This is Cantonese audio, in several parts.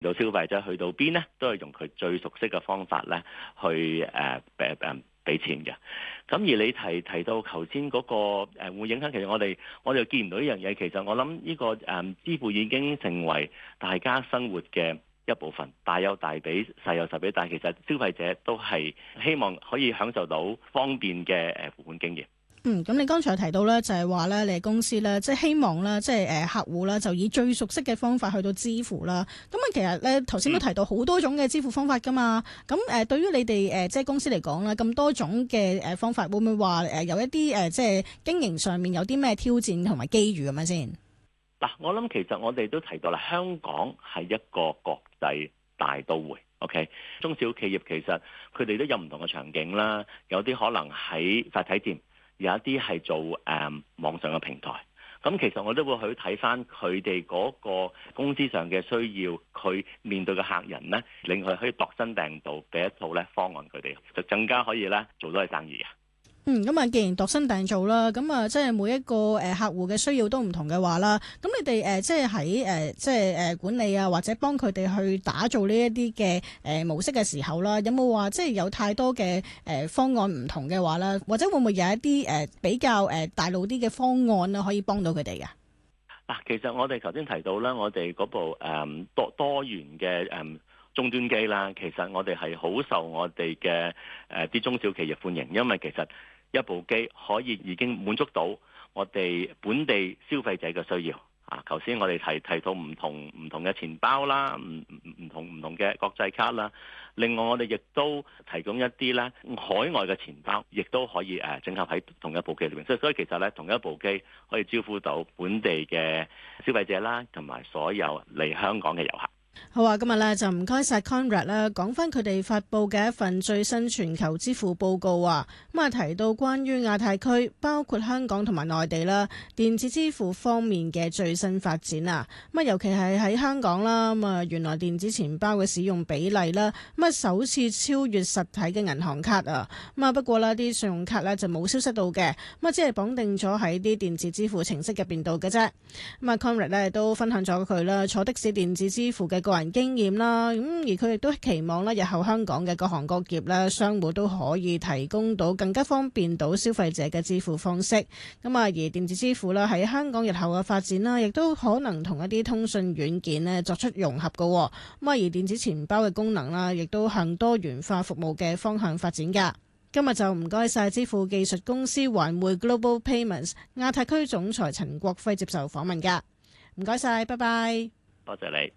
到消費者去到邊咧，都係用佢最熟悉嘅方法咧去俾錢嘅。咁而你提到頭先嗰個會影響，其實我哋又見唔到呢樣嘢。其實我諗呢個支付已經成為大家生活嘅一部分，大有大比，細有細比。但係其實消費者都係希望可以享受到方便嘅付款經驗。 咁你剛才提到咧，就係話咧，你哋公司咧，即係希望咧，即係客戶啦，就以最熟悉嘅方法去到支付啦。咁啊，其實咧頭先都提到好多種嘅支付方法噶嘛。咁對於你哋即係公司嚟講咧，咁多種嘅方法，會唔會話有一啲即係經營上面有啲咩挑戰同埋機遇咁樣先？ 嗱，我諗其實我哋都提到啦，香港係一個國際大都會。OK， 中小企業其實佢哋都有唔同嘅場景啦，有啲可能喺實體店。有一啲係做網上嘅平台，咁其實我都會去睇翻佢哋嗰個公司上嘅需要，佢面對嘅客人呢，令佢可以度身訂造俾一套咧方案，佢哋就更加可以咧做到係生意嘅。 咁啊，既然度身訂造啦，咁啊，即係每一個客戶嘅需要都唔同嘅話啦，咁你哋即係喺即係管理啊，或者幫佢哋去打造呢一啲嘅模式嘅時候啦，有冇話即係有太多嘅方案唔同嘅話啦，或者會唔會有一啲比較大路啲嘅方案啦，可以幫到佢哋嘅？ 嗱，其實我哋頭先提到啦，我哋嗰部多元嘅終端機啦，其實我哋係好受我哋嘅啲中小企業歡迎，因為其實一部機可以已經滿足到我哋本地消費者嘅需要啊！頭先我哋提到唔同嘅錢包啦，唔同嘅國際卡啦。另外我哋亦都提供一啲咧海外嘅錢包，亦都可以整合喺同一部機裏面。所以其實咧同一部機可以招呼到本地嘅消費者啦，同埋所有嚟香港嘅遊客。 好啊，今日咧就唔該晒 Conrad 啦，講翻佢哋發佈嘅一份最新全球支付報告啊，咁啊提到關於亞太區包括香港同埋內地啦，電子支付方面嘅最新發展啊，咁啊尤其係喺香港啦，咁啊原來電子錢包嘅使用比例啦，咁啊首次超越實體嘅銀行卡啊，咁啊不過啦啲信用卡咧就冇消失到嘅，咁啊只係綁定咗喺啲電子支付程式入邊度嘅啫。咁啊 Conrad 咧都分享咗佢啦坐的士電子支付嘅個人經驗啦，咁而佢亦都期望咧，日後香港嘅各行各業咧，商戶都可以提供到更加方便到消費者嘅支付方式。咁啊，而電子支付啦喺香港日後嘅發展啦，亦都可能同一啲通訊軟件咧作出融合嘅。咁啊，而電子錢包嘅功能啦，亦都向多元化服務嘅方向發展噶。今日就唔該晒支付技術公司環匯 Global Payments 亞太區總裁陳國輝接受訪問噶。唔該晒，拜拜。 多謝你。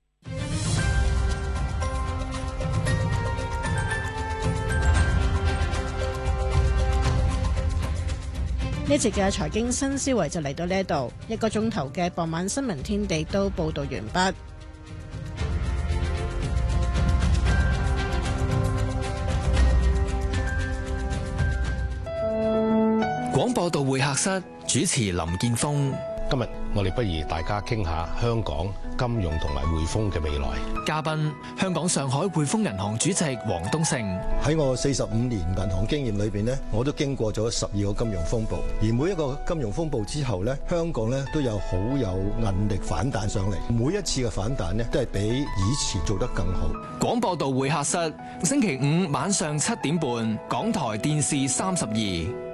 呢節嘅財經新思維就嚟到呢度，1個鐘頭嘅傍晚新聞天地都報道完畢。 廣播道會客室主持林建峰。 今日我哋不如大家傾下香港金融同埋匯豐嘅未來。 嘉賓香港上海匯豐銀行主席黃東勝。 喺我45年銀行經驗裏邊呢，我都經過咗12個金融風暴，而每一個金融風暴之後呢，香港呢都有好有韌力反彈上嚟。每一次嘅反彈呢，都係比以前做得更好。 廣播道會客室星期五晚上7點半，港台電視32。